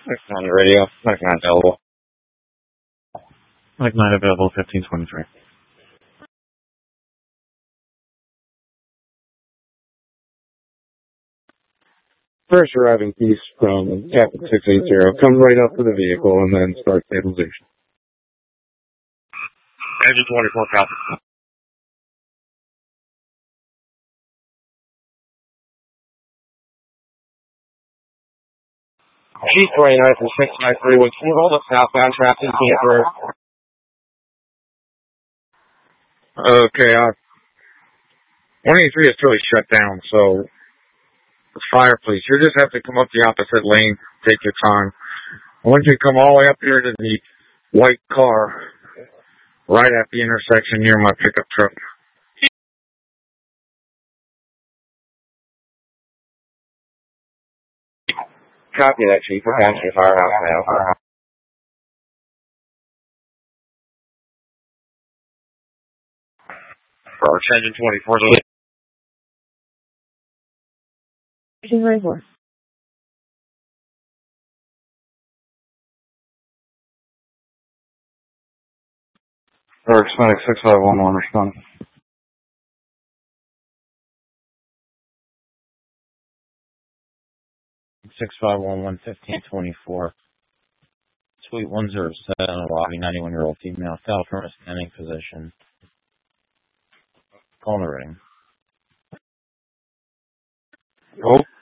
On the radio. Mike 9 available. Mike 9 available, 1523. First arriving piece from Captain 680. Come right up to the vehicle and then start stabilization. Engine 24 copy. G29 from 653 was hold up southbound traffic in Camper. Okay, 183 is totally shut down, so fire, please. You just have to come up the opposite lane, take your time. Once you come all the way up here to the white car, right at the intersection near my pickup truck. Copy that, Chief. We're passing your firehouse now. Arch engine 24. Engine 24. Arch Medic 6511 responding. (6511) 1524. Suite 107, lobby, 91-year-old female, fell from a standing position. Call the ring. Oh.